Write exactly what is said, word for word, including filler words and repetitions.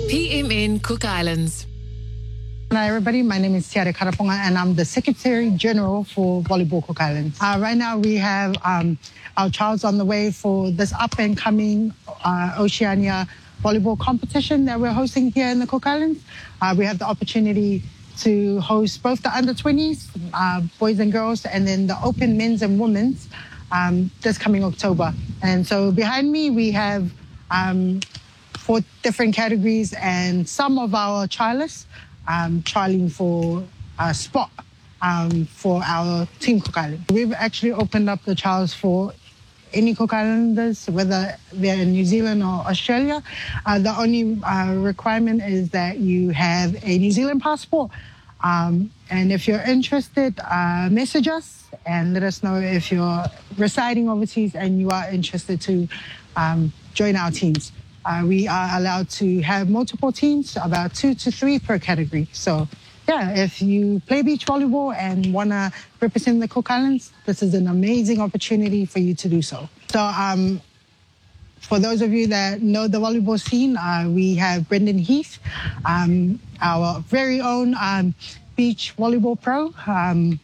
P M N Cook Islands. Hi everybody, my name is Tiare Karaponga and I'm the Secretary General for Volleyball Cook Islands. Uh, right now we have um, our trials on the way for this up and coming uh, Oceania volleyball competition that we're hosting here in the Cook Islands. Uh, we have the opportunity to host both the under twenties, uh, boys and girls, and then the open men's and women's um, this coming October. And so behind me we have um, four different categories and some of our trialists Um, trialing for a spot um, for our team Cook Island. We've actually opened up the trials for any Cook Islanders, whether they're in New Zealand or Australia. Uh, the only uh, requirement is that you have a New Zealand passport. Um, and if you're interested, uh, message us and let us know if you're residing overseas and you are interested to um, join our teams. Uh, we are allowed to have multiple teams, about two to three per category. So, yeah, if you play beach volleyball and want to represent the Cook Islands, this is an amazing opportunity for you to do so. So, um, for those of you that know the volleyball scene, uh, we have Brendan Heath, um, our very own um, beach volleyball pro. Um,